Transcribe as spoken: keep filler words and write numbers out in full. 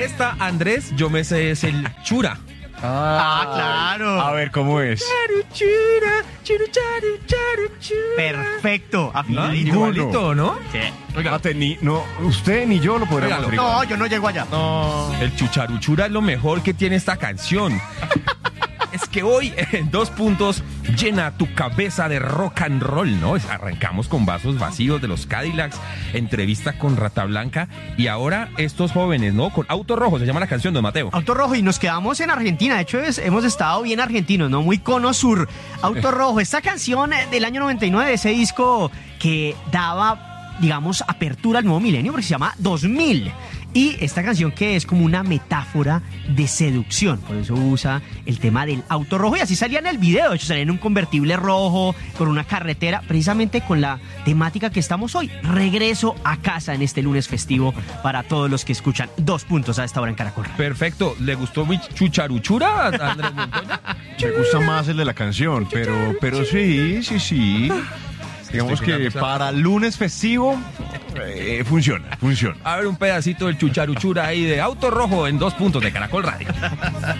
Esta, Andrés, yo me sé, es el chura. Ah, claro. A ver, ¿cómo es? Perfecto. ¿No? Afinadito. Igualito, ¿no? Sí. Oiga, Fíjate, ni, no, usted ni yo lo podríamos Óigalo. hacer. No, yo no llego allá. no, el chucharuchura es lo mejor que tiene esta canción. Es que hoy, en dos puntos, llena tu cabeza de rock and roll, ¿no? Arrancamos con Vasos Vacíos de los Cadillacs, entrevista con Rata Blanca, y ahora estos jóvenes, ¿no? Con Auto Rojo, se llama la canción, don Mateo. Auto Rojo, y nos quedamos en Argentina. De hecho, es- hemos estado bien argentinos, ¿no? Muy cono sur. Auto Rojo, esta canción eh, del año noventa y nueve, ese disco que daba, digamos, apertura al nuevo milenio, porque se llama dos mil. Y esta canción que es como una metáfora de seducción, por eso usa el tema del auto rojo, y así salía en el video. De hecho, salía en un convertible rojo, con una carretera, precisamente con la temática que estamos hoy. Regreso a casa en este lunes festivo para todos los que escuchan Dos Puntos a esta hora en Caracol. Perfecto. ¿Le gustó mi chucharuchura, Andrés Montoya? Me gusta más el de la canción, pero, pero sí, sí, sí. Digamos que para lunes festivo eh, funciona, funciona. A ver, un pedacito del chucharuchura ahí de Auto Rojo en dos puntos de Caracol Radio.